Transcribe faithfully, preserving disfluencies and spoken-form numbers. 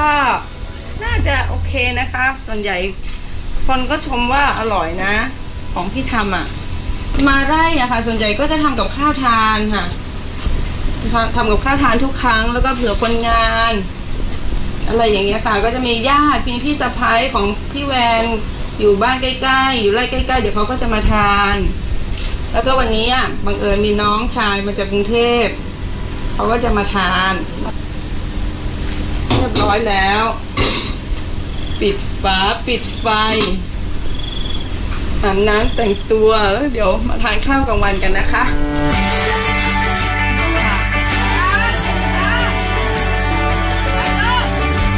น่าจะโอเคนะคะ ส่วนใหญ่คนก็ชมว่าอร่อยนะของที่ทำอ่ะมาไร่อะค่ะส่วนใหญ่ก็จะทำกับข้าวทานค่ะทำกับข้าวทานทุกครั้งแล้วก็เผื่อคนงานอะไรอย่างเงี้ยค่ะก็จะมีญาติพี่พี่สะใภ้ของพี่แวนอยู่บ้านใกล้ๆอยู่ไร่ใกล้ๆเดี๋ยวเขาก็จะมาทานแล้วก็วันนี้อ่ะบังเอิญมีน้องชายมาจากกรุงเทพเขาก็จะมาทานเรียบร้อยแล้วปิดฝาปิดไฟอาบน้ำแต่งตัวแล้วเดี๋ยวมาทานข้าวกลางวันกันนะคะ